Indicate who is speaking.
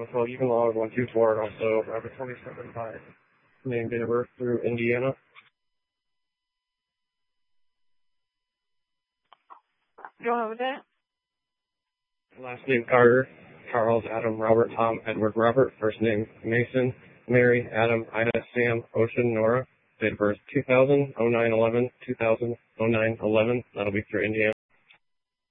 Speaker 1: So you can log 124 and also Robert 27.5. Name, date of birth through Indiana.
Speaker 2: Go ahead with that.
Speaker 1: Last name Carter. Charles, Adam, Robert, Tom, Edward, Robert. First name Mason, Mary, Adam, Ida, Sam, Ocean, Nora. Date of birth 2000, 09, 11, 2000, 09, 11. That'll be through Indiana.